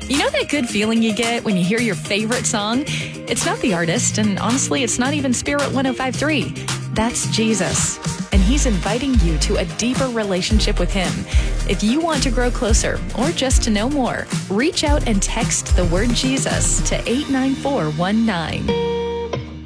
You know that good feeling you get when you hear your favorite song? It's not the artist, and honestly, it's not even Spirit 1053. That's Jesus. And he's inviting you to a deeper relationship with him. If you want to grow closer or just to know more, reach out and text the word Jesus to 89419.